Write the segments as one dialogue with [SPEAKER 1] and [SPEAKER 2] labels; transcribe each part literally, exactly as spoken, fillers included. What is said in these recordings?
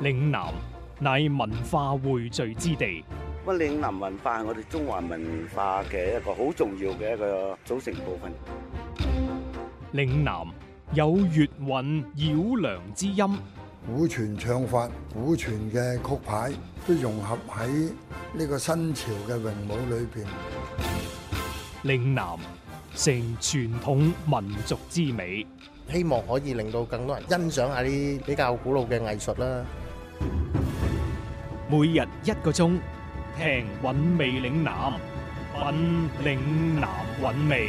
[SPEAKER 1] 嶺南乃文化匯聚之地。
[SPEAKER 2] 咁嶺南文化係我哋中華文化嘅一個好重要嘅一個組成部分。
[SPEAKER 1] 嶺南有粵韻繞梁之音，
[SPEAKER 3] 古傳唱法、古傳嘅曲牌都融合喺呢個新潮嘅詠舞裏邊。
[SPEAKER 1] 嶺南成傳統民族之美，
[SPEAKER 4] 希望可以令到更多人欣賞下啲比較古老嘅藝術啦。
[SPEAKER 1] 每日一個鐘，聽韻味嶺南，品嶺南韻味。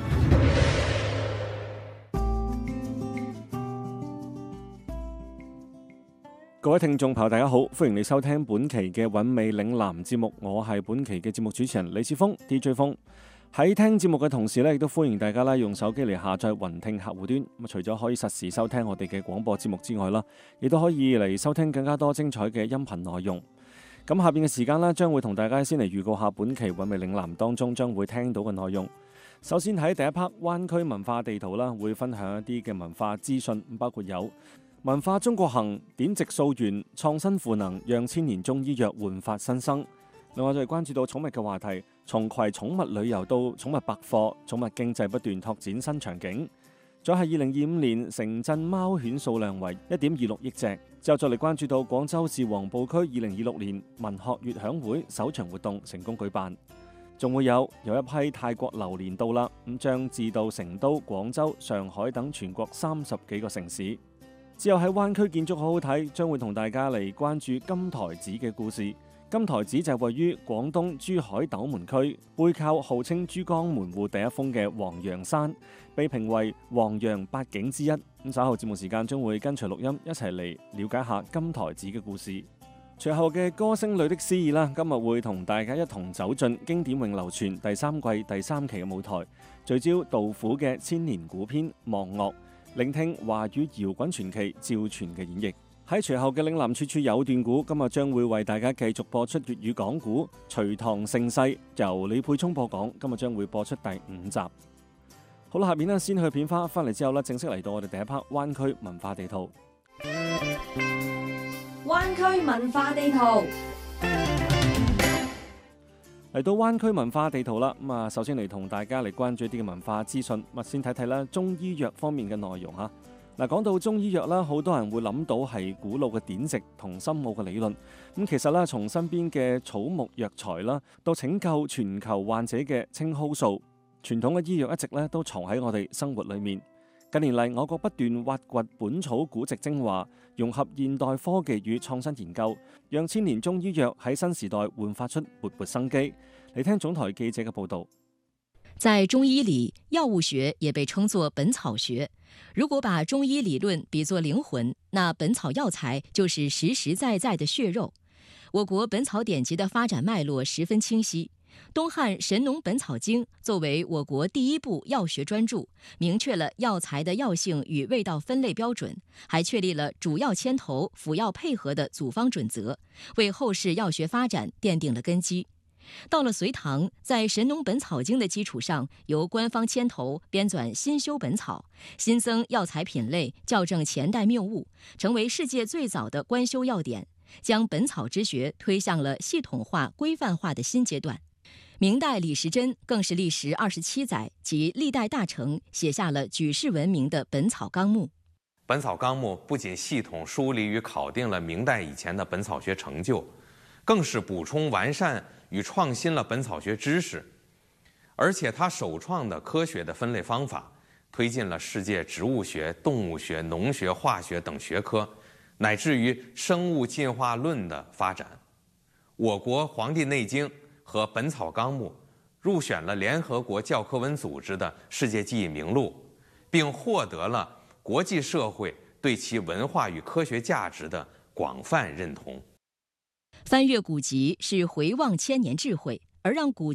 [SPEAKER 5] 各位聽眾朋友，大家好，歡迎你收聽本期嘅韻味嶺南節目，我係本期嘅節目主持人李志峰 D J 峰。喺聽節目嘅同時咧，亦都歡迎大家啦用手機嚟下載雲聽客戶端。咁除咗可以實時收聽我哋嘅廣播節目之外啦，亦都可以嚟收聽更加多精彩嘅音頻內容。咁下邊嘅時間啦，將會同大家先嚟預告下本期韻味嶺南當中將會聽到嘅內容。首先喺第一 part 灣區文化地圖啦，會分享一啲嘅文化資訊，包括有文化中國行、典籍溯源、創新賦能，讓千年中醫藥煥發新生。另外就係關注到寵物嘅話題，從攜寵物旅遊到寵物百貨，寵物經濟不斷拓展新場景。再係二零二五年城鎮貓犬數量為一點二六億隻。之後再嚟關注到廣州市黃埔區二零二六年文學月享會首場活動成功舉辦。仲會有有一批泰國榴蓮到啦，咁將至到成都、廣州、上海等全國三十幾個城市。之後喺灣區建築好好睇，將會同大家嚟關注金台寺嘅故事。金台寺就係位於廣東珠海斗門區，背靠號稱珠江門戶第一峰嘅黃楊山，被評為黃楊八景之一。咁稍後節目時間將會跟隨錄音一齊嚟了解下金台寺嘅故事。隨後嘅歌聲裏的詩意啦，今日會同大家一同走進經典永流傳第三季第三期嘅舞台，聚焦杜甫嘅千年古篇望岳，聆聽華語搖滾傳奇趙傳嘅演繹。喺隨後嘅嶺南處處有段古，今日將會為大家繼續播出粵語講古《隋唐盛世》，由李沛聰播講。今日將會播出第五集。好啦，下面咧先去片花，翻嚟之後咧，正式嚟到我哋第一 part 灣區文化地圖。
[SPEAKER 6] 灣區文化地圖
[SPEAKER 5] 嚟到灣區文化地圖啦，咁啊，首先嚟同大家嚟關注一啲嘅文化資訊。咁先睇睇啦，中醫藥方面嘅內容吓。嗱，講到中醫藥啦，好多人會諗到係古老嘅典籍同深奧嘅理論。咁其實咧，從身邊嘅草木藥材啦，到拯救全球患者嘅青蒿素，傳統嘅醫藥一直咧都藏喺我哋生活裏面。近年嚟，我國不斷挖掘本草古籍精華，融合現代科技與創新研究，讓千年中醫藥喺新時代煥發出勃勃生機。嚟聽總台記者嘅報導。
[SPEAKER 7] 在中醫裡，藥物學也被稱作本草學。如果把中醫理論比作靈魂，那本草藥材就是實實在在的血肉。我國本草典籍的發展脈絡十分清晰。東漢《神農本草經》作為我國第一部藥學專著，明確了藥材的藥性與味道分類標準，還確立了主藥牽頭、輔藥配合的組方準則，為後世藥學發展奠定了根基。到了隋唐，在《神農本草經》的基礎上，由官方牽頭編纂新修本草，新增藥材品類，校正前代謬誤，成為世界最早的官修藥典，將本草之學推向了系統化、規範化的新階段。明代李時珍更是歷時二十七載及歷代大成，寫下了舉世聞名的《本草綱目》。《
[SPEAKER 8] 本草綱目》不僅系統梳理與考定了明代以前的本草學成就，更是補充完善與創新了本草學知識，而且它首創的科學的分類方法，推進了世界植物學、動物學、農學、化學等學科，乃至於生物進化論的發展。我國《黃帝內經》和《本草綱目》入選了聯合國教科文組織的世界記憶名錄，並獲得了國際社會對其文化與科學價值的廣泛認同。
[SPEAKER 7] 翻閱古籍是回望千年智慧，而讓古